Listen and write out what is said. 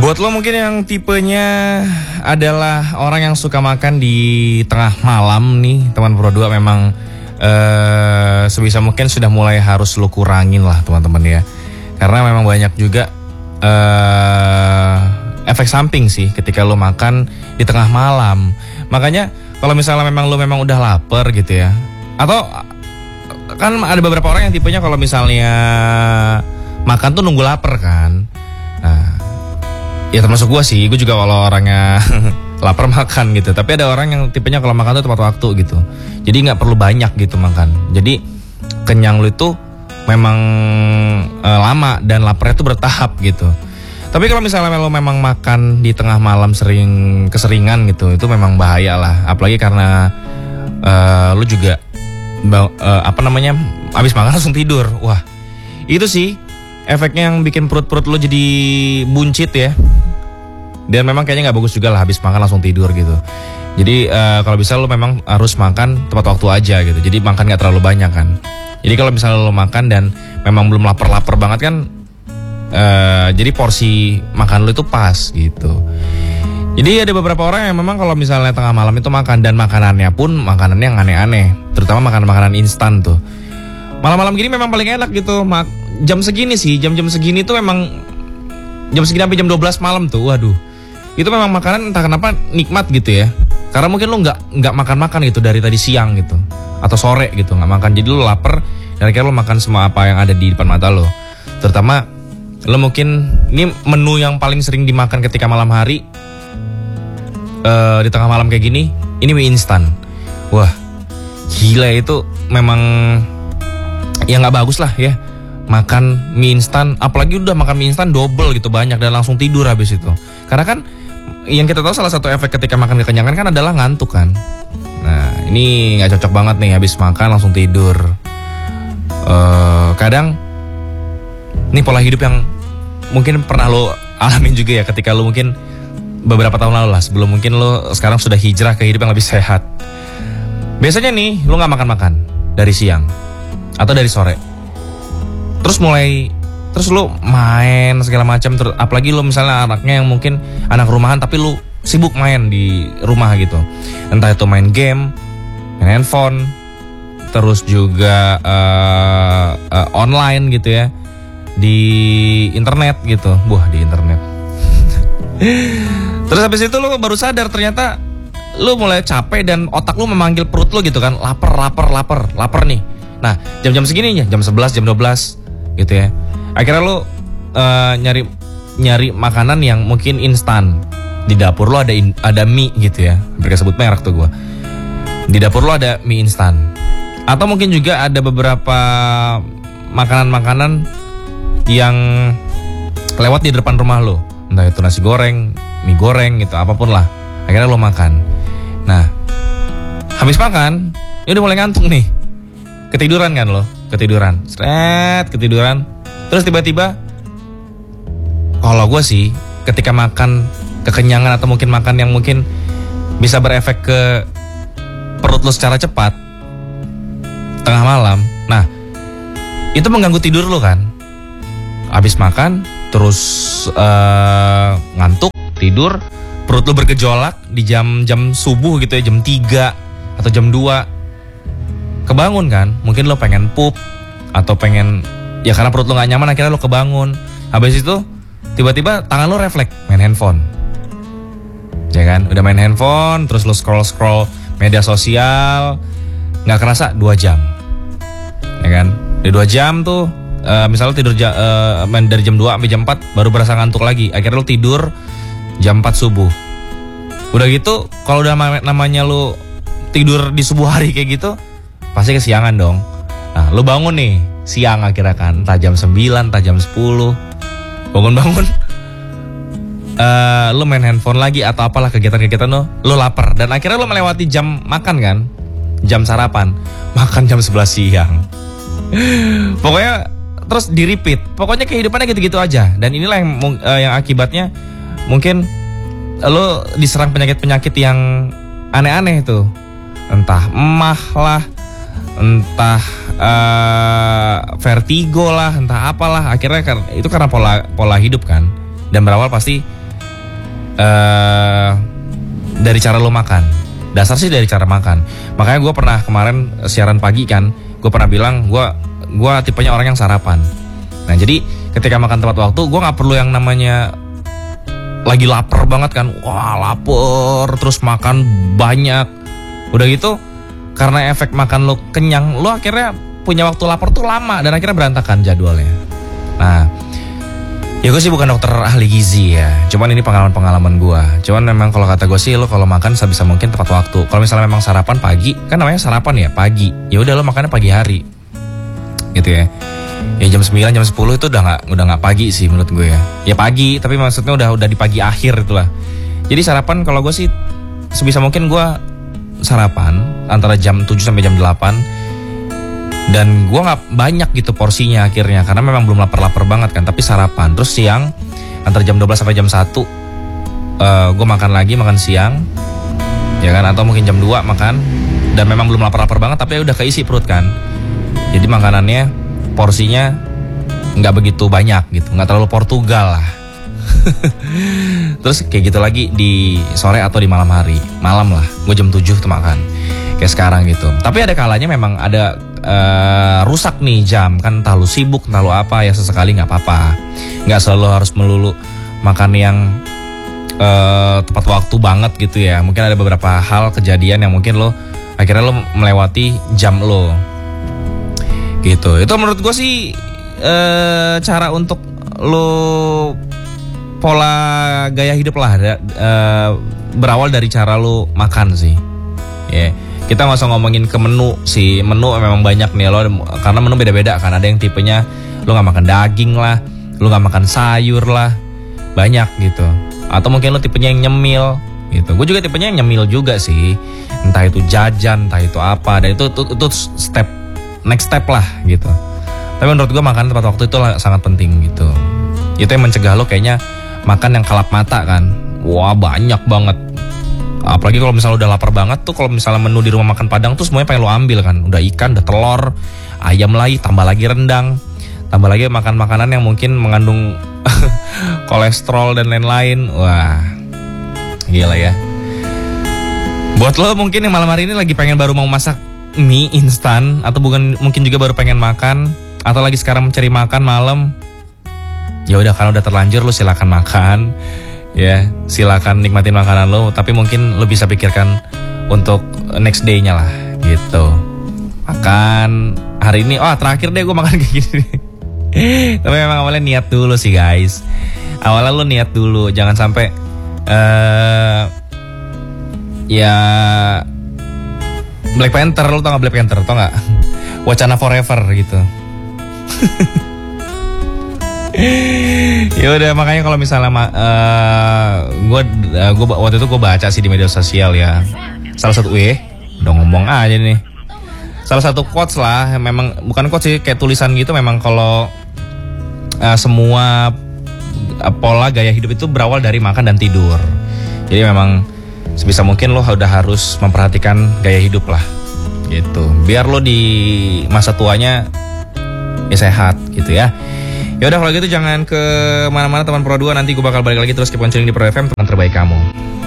Buat lo mungkin yang tipenya adalah orang yang suka makan di tengah malam nih, teman Pro 2 memang sebisa mungkin sudah mulai harus lo kurangin lah teman-teman ya. Karena memang banyak juga efek samping sih ketika lo makan di tengah malam. Makanya kalau misalnya memang lo memang udah lapar gitu ya, atau kan ada beberapa orang yang tipenya kalau misalnya makan tuh nunggu lapar kan. Nah, ya termasuk gue sih, gue juga kalau orangnya lapar makan gitu. Tapi ada orang yang tipenya kalau makan tuh tepat waktu gitu. Jadi nggak perlu banyak gitu makan. Jadi kenyang lu itu memang lama dan laparnya tuh bertahap gitu. Tapi kalau misalnya lo memang makan di tengah malam keseringan gitu, itu memang bahaya lah. Apalagi karena lu juga habis makan langsung tidur. Wah, itu sih efeknya yang bikin perut lo jadi buncit ya. Dan memang kayaknya nggak bagus juga lah habis makan langsung tidur gitu. Jadi kalau bisa lo memang harus makan tepat waktu aja gitu. Jadi makan nggak terlalu banyak kan. Jadi kalau misalnya lo makan dan memang belum lapar banget kan, jadi porsi makan lo itu pas gitu. Jadi ada beberapa orang yang memang kalau misalnya tengah malam itu makan, dan makanannya pun makanannya yang aneh-aneh, terutama makanan-makanan instan tuh. Malam-malam gini memang paling enak gitu. Jam segini sih, jam-jam segini tuh memang jam segini sampai jam 12 malam tuh, waduh. Itu memang makanan entah kenapa nikmat gitu ya. Karena mungkin lo nggak makan gitu dari tadi siang gitu, atau sore gitu nggak makan. Jadi lo lapar dan akhirnya lo makan semua apa yang ada di depan mata lo. Terutama lo mungkin ini menu yang paling sering dimakan ketika malam hari, di tengah malam kayak gini, ini mie instan. Wah, gila, itu memang ya nggak bagus lah ya makan mie instan, apalagi udah makan mie instan double gitu banyak dan langsung tidur habis itu. Karena kan yang kita tahu salah satu efek ketika makan kekenyangan kan adalah ngantuk kan. Nah, ini nggak cocok banget nih habis makan langsung tidur. Kadang ini pola hidup yang mungkin pernah lo alamin juga ya ketika lo mungkin beberapa tahun lalu lah, sebelum mungkin lo sekarang sudah hijrah ke hidup yang lebih sehat. Biasanya nih lo nggak makan dari siang atau dari sore, terus lo main segala macam. Apalagi lo misalnya anaknya yang mungkin anak rumahan tapi lo sibuk main di rumah gitu, entah itu main game, main handphone, terus juga online gitu ya, di internet gitu. Wah, di internet. Terus habis itu lo baru sadar ternyata lo mulai capek dan otak lo memanggil perut lo gitu kan, lapar nih. Nah, jam-jam segini ya, jam 11, jam 12 gitu ya. Akhirnya lo nyari makanan yang mungkin instan. Di dapur lo ada mie gitu ya. Mereka sebut merek tuh gue. Di dapur lo ada mie instan. Atau mungkin juga ada beberapa makanan-makanan yang lewat di depan rumah lo. Entah itu nasi goreng, mie goreng gitu, apapun lah. Akhirnya lo makan. Nah, habis makan, ya udah mulai ngantuk nih. Ketiduran kan lo? Ketiduran. Ketiduran. Terus tiba-tiba, kalau gue sih, ketika makan kekenyangan atau mungkin makan yang mungkin bisa berefek ke perut lo secara cepat tengah malam. Nah, itu mengganggu tidur lo kan. Habis makan, terus ngantuk, tidur, perut lo bergejolak di jam subuh gitu ya, jam 3 atau jam 2. Kebangun kan, mungkin lo pengen pup atau pengen, ya karena perut lo gak nyaman akhirnya lo kebangun. Habis itu tiba-tiba tangan lo refleks main handphone, ya kan, udah main handphone, terus lo scroll media sosial, gak kerasa 2 jam, ya kan. Di 2 jam tuh misalnya tidur main dari jam 2 sampai jam 4 baru berasa ngantuk lagi. Akhirnya lo tidur jam 4 subuh. Udah gitu kalau udah namanya lo tidur di subuh hari kayak gitu, pasti kesiangan dong. Nah, lo bangun nih siang akhirnya kan, entah jam 9, entah jam 10. Bangun-bangun lo main handphone lagi atau apalah kegiatan-kegiatan lo lapar. Dan akhirnya lo melewati jam makan kan, jam sarapan, makan jam 11 siang. Pokoknya terus di repeat. Pokoknya kehidupannya gitu-gitu aja. Dan inilah yang akibatnya mungkin lo diserang penyakit-penyakit yang aneh-aneh tuh. Entah emah lah, entah vertigo lah, entah apalah. Akhirnya itu karena pola hidup kan. Dan berawal pasti dari cara lo makan. Dasar sih dari cara makan. Makanya gue pernah kemarin siaran pagi kan, gue pernah bilang gue tipenya orang yang sarapan. Nah jadi ketika makan tepat waktu, gue nggak perlu yang namanya lagi lapar banget kan, wah lapar terus makan banyak. Udah gitu karena efek makan lo kenyang, lo akhirnya punya waktu lapar tuh lama dan akhirnya berantakan jadwalnya. Nah, ya gue sih bukan dokter ahli gizi ya, cuman ini pengalaman gue. Cuman memang kalau kata gue sih, lo kalau makan sebisa mungkin tepat waktu. Kalau misalnya memang sarapan pagi, kan namanya sarapan ya pagi, ya udah lo makannya pagi hari, gitu ya. Ya jam 9, jam 10 itu udah nggak pagi sih menurut gue ya. Ya pagi, tapi maksudnya udah di pagi akhir itulah. Jadi sarapan kalau gue sih sebisa mungkin gue sarapan antara jam 7 sampai jam 8. Dan gue gak banyak gitu porsinya akhirnya, karena memang belum lapar-lapar banget kan. Tapi sarapan, terus siang antara jam 12 sampai jam 1 gue makan lagi, makan siang, ya kan, atau mungkin jam 2 makan. Dan memang belum lapar-lapar banget, tapi udah keisi perut kan. Jadi makanannya, porsinya gak begitu banyak gitu, gak terlalu Portugal lah. Terus kayak gitu lagi di sore atau di malam hari. Malam lah, gue jam 7 tuh makan, kayak sekarang gitu. Tapi ada kalanya memang ada rusak nih jam kan, entah lu sibuk entah lu apa, ya sesekali nggak apa-apa, nggak selalu harus melulu makan yang tepat waktu banget gitu ya. Mungkin ada beberapa hal kejadian yang mungkin lo akhirnya lo melewati jam lo gitu. Itu menurut gue sih cara untuk lo pola gaya hidup lah, berawal dari cara lo makan sih ya. Kita nggak usah ngomongin ke menu sih, menu memang banyak nih lo, karena menu beda-beda kan. Ada yang tipenya lo nggak makan daging lah, lo nggak makan sayur lah, banyak gitu. Atau mungkin lo tipenya yang nyemil gitu. Gue juga tipenya yang nyemil juga sih, entah itu jajan, entah itu apa. Dan itu next step lah gitu. Tapi menurut gue makan tepat waktu itu sangat penting gitu. Itu yang mencegah lo kayaknya makan yang kalap mata kan. Wah banyak banget. Apalagi kalau misalnya udah lapar banget tuh, kalau misalnya menu di rumah makan Padang tuh semuanya pengen lo ambil kan. Udah ikan, udah telur, ayam lagi, tambah lagi rendang, tambah lagi makan makanan yang mungkin mengandung kolesterol dan lain-lain. Wah, gila ya. Buat lo mungkin yang malam hari ini lagi pengen baru mau masak mie instan, atau mungkin juga baru pengen makan, atau lagi sekarang mencari makan malam, ya udah, karena udah terlanjur lo silakan makan. Ya, silakan nikmatin makanan lo, tapi mungkin lo bisa pikirkan untuk next day-nya lah gitu. Makan hari ini, terakhir deh gue makan kayak gini. Tapi memang awalnya niat dulu sih guys. Awalnya lo niat dulu, jangan sampai ya Black Panther, lo tau gak Black Panther, tau gak? Wacana Forever gitu. Ya udah, makanya kalau misalnya gue waktu itu gue baca sih di media sosial ya, salah satu udah ngomong aja nih, salah satu quotes lah, memang bukan quotes sih, kayak tulisan gitu. Memang kalau semua pola gaya hidup itu berawal dari makan dan tidur. Jadi memang sebisa mungkin lo udah harus memperhatikan gaya hidup lah gitu, biar lo di masa tuanya ya sehat gitu ya. Ya udah kalau gitu jangan ke mana-mana teman Pro 2, nanti gue bakal balik lagi terus keep on chilling di Pro FM, teman terbaik kamu.